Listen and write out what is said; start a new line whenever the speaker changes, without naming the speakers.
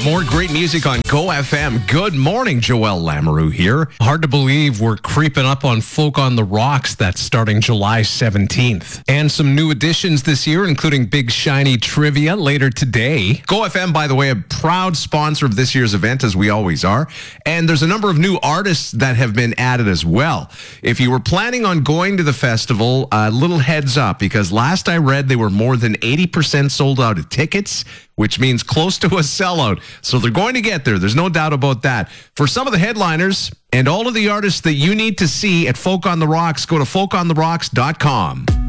More great music on Go FM. Good morning, Joel Lamoureux here. Hard to believe we're creeping up on Folk on the Rocks. That's starting July 17th. And some new additions this year, including Big Shiny Trivia later today. Go FM, by the way, a proud sponsor of this year's event, as we always are. And there's a number of new artists that have been added as well. If you were planning on going to the festival, a little heads up, because last I read they were more than 80% sold out of tickets, which means close to a sellout. So they're going to get there. There's no doubt about that. For some of the headliners and all of the artists that you need to see at Folk on the Rocks, go to folkontherocks.com.